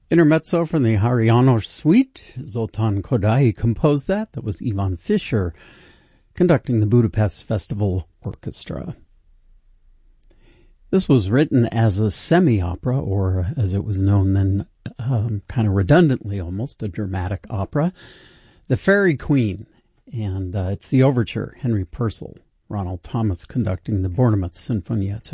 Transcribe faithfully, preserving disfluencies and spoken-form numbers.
Intermezzo from the Hariano Suite. Zoltan Kodály composed that. That was Ivan Fischer conducting the Budapest Festival Orchestra. This was written as a semi-opera, or as it was known then, um, kind of redundantly almost, a dramatic opera. The Fairy Queen, and uh, it's the overture, Henry Purcell. Ronald Thomas conducting the Bournemouth Sinfonietta.